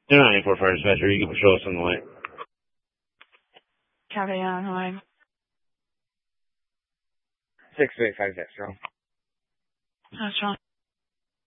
You're not 94 Fire Dispatcher. You can show us on the way. Copy on the way. 6856, Strong. That's wrong.